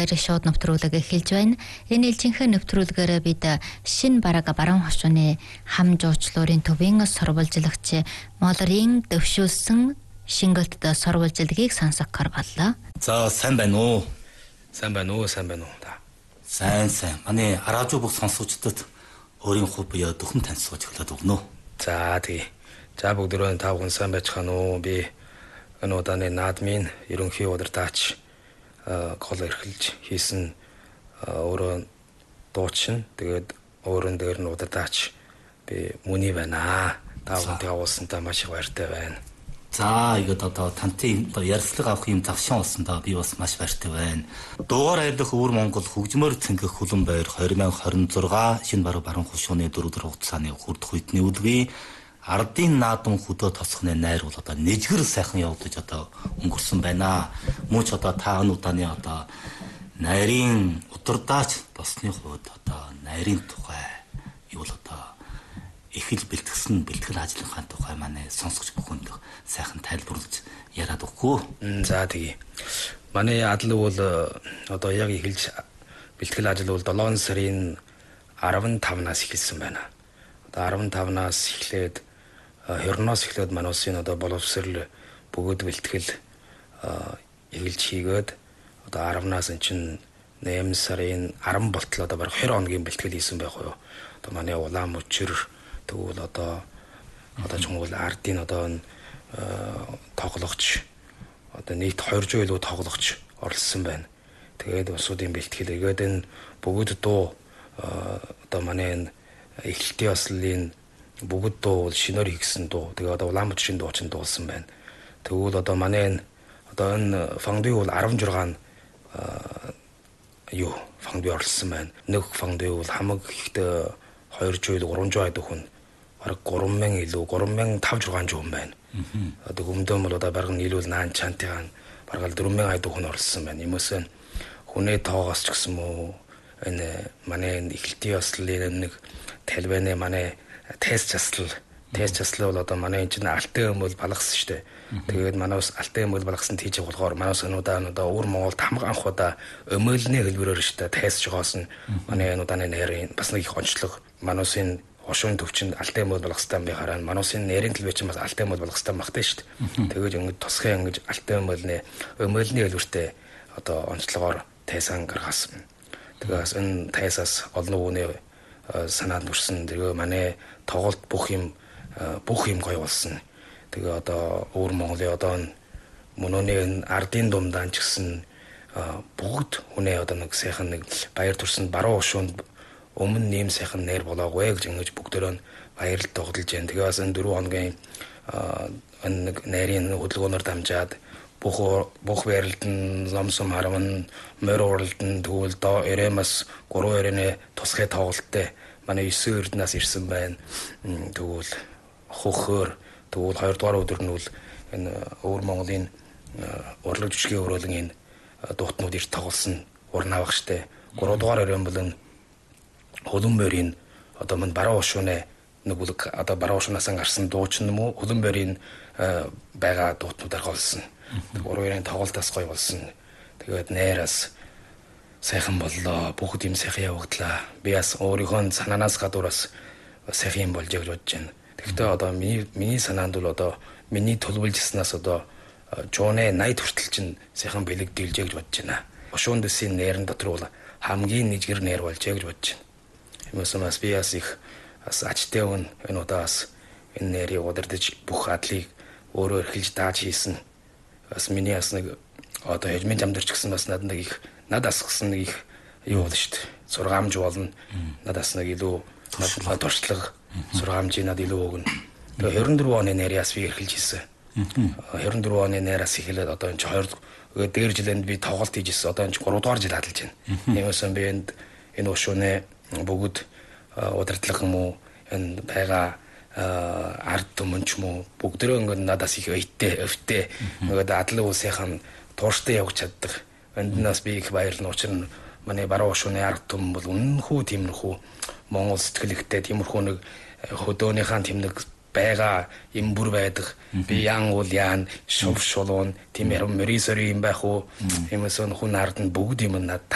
баярыг шууд нэвтрүүлэг эхэлж байна. Энэ ээлжинхэн нэвтрүүлгээр бид шинэ бараг баруун хошууны хам жуучлуурын төвийн сурвалжлагч Молорийн дэвшүүлсэн шингэлт сурвалжлагыг сонсохоор боллоо. За сайн байна уу? Сайн байна уу? Та. Сайн. Манай радио бүх сонсогчдод өөрийн хувь буяа дөхөн танилцуулж өглөөд өгнө. За тий. За бүгдөө та бүхэн сайн байцгаана уу? Би энэ удааны наадмын ерөнхий удирдаач гол эрхэлж хийсэн өөрөө дуучин. Тэгээд өөрөн дээр нь удирдаач би Мөний байна. Та бүхэнтэй уулзсантаа маш их баяртай байна. За ихэд одоо тантай ярилцлага авах юм завшин болсондоо би бас маш баяртай байна. Дугаар айлах өвөр Монгол хөгжмөр цэнгэх хүлэн байр 2026 шинэ баруун хошууны 4 өдөр хугацааны хүрдэх үедний үлгий ардын наадам хөдөө тосхны найр бол одоо нэжгэр сайхан явагдаж одоо өнгөрсөн байна. Мөн ч одоо та энэ удааны одоо найрын удирдаач болсны хувьд одоо найрын тухай юу л одоо эхэл бэлтгэсэн бэлтгэл ажлынхаа тухай манай сонсогч бүхэнд сайхан тайлбарлаж яриад өгөхгүй. За тэгье. Манай адал бол одоо яг эхэлж бэлтгэл ажил бол 7 сарын 15-наас эхэлсэн байна. Одоо 15-наас эхлээд хөрнөөс эхлээд манай улсын одоо боловсрол бөгөөд бэлтгэл эхэлж хийгээд одоо 10-наас эн чин 8 сарын 10 болтол одоо бараг 20 хоногийн бэлтгэл хийсэн байх уу. Одоо манай улаан мөчөр тэгвэл одоо чонгол ардын одоо тоглогч одоо нийт 200 илүү тоглогч оролцсон байна. Тэгээд усуудын бэлтгэл игээд энэ бүгд дуу одоо манай эхлэлтийн ослын бүгд дуу шинээр хийгсэн дуу. Тэгээд одоо улаан мөчрийн дуу ч дуулсан байна. Тэгвэл одоо манай одоо энэ фондын бол 16 фонд оролцсон байна. Нэг фондын бол хамаг ихтэй 200 300 хэд хүн бараг 3000 илүү 3500 хүн байна. Одоо өмнөд бол одоо бараг нийлүүл наан чантайгаан бараг 4000 хэд хүн оролцсон байна. Юмээс хүнээ тоогоос ч гэсэн мөө энэ манай эхлэлтийн ослын нэг талбайны манай тест жаслал бол одоо манай энэ чинь алтан өмөл балгасан шүү дээ. Тэгээд манай ус алтан өмөл балгасан тийж болохоор манай сануудаа одоо өвөр Монголд хамаг анх удаа өмөлний хэлбэрээр шүү дээ тест жогоос нь манай энэ удааны нэрийн бас нэг их онцлог манай усын хошуун төвчөнд алтан өмөл балгасан байхаараа манай усын нэрийн төлбөр чинь бас алтан өмөл балгасан багтай шүү дээ. Тэгээд ингэж тусгай ингэж алтан өмөлний хэлбэртэй одоо онцлогоор тайсан гаргасан. Тэгээс энэ тайсаас олон хүний санаанд хүрсэн. Тэгээ манай тоглолт бүх юм гоё болсон. Тэгээ одоо өвөр Монголын одоо мөнөний ардын думдаан ч гэсэн бүгд хүнээ одоо нэг сайхан нэг баяр төрсөнд баруун хошуунд өмнө нэм сайхан нэр болоогүй гэж ингэж бүгдөө баярлалт тогтолж байна. Тэгээ бас энэ 4 хоногийн нэг найрын хөдөлгөөнөөр дамжаад бүх байралд ломсом харамн морь уралдан тэгвэл доо эремас 3 эрэний тусгай тоглолттой манай 9 эрдэнэс ирсэн байна. Тэгвэл хөхөр тэгвэл 2 дугаар өдөр нь бол энэ өвөр Монголын урлаг жүжигийн өрөөлөн дуутнууд ирж тоглосон уран авахштай 3 дугаар эрэм бол энэ хөлөн морийн одоо мань баруун хошууны нэг бүлэг одоо баруун хошуунаас гарсан дуучин юм уу хөлөн морийн байгаа дуутнуудаар голсон. Гурвын тоглолтоос гоё болсон. Тэгээд найраас сайхан боллоо. Бүгд юм сайхан явагдлаа. Би бас өөрийнхөө санаанаас гадуур бас сайхан юм болж гэж бодож байна. Тэгэхдээ одоо миний санаанд бол одоо миний төлөвлөжснээс одоо жууны 80 хүртэл чинь сайхан бэлэгдүүлж гэж бодож байна. Хошуун дэсийн нэрэн дотор бол хамгийн нэжгэр нэр болж гэж бодож байна. Юмсамас би бас их бас ачтай өн энэ удаас энэ нэрийг удирдах бүх адлыг өөрөө эрхэлж дааж хийсэн. Бас миний бас нэг одоо хожмын замдэрч гэсэн бас надад нэг их надаас гсэн нэг их юу болно шүү дээ. Сургаамж болно. Надаас нэг илүү надад туршлага сургаамжийн над илүү өгнө. Тэгээ 24 оны нэрээс би эрхэлж хийсэн. 24 оны нэрээс эхлээд одоо энэ 2 дээр жилэнд би тоглолт хийжсэн. Одоо энэ 3 дугаар жил хадалж байна. Иймээс би энэ ушууны бүгд удирдлага юм уу энэ байгаа ард түмэнч мө бүгдөө ингэ надаас их өвтэй ингээд адлын улсынхан тууштай явж чаддаг. Энднээс би их баярлна. Учир нь манай баруун хошууны ард түмэн бол үнэнхүү тиймэрхүү Монгол сэтгэлэгтэй тиймэрхүү нэг хөдөөнийхээ тийм нэг байгаа юм бүр байдаг. Би яан уул яан шув шулуун тийм яруу мөрий сөрий юм байх уу. Тиймээс хүн ард нь бүгд юм надад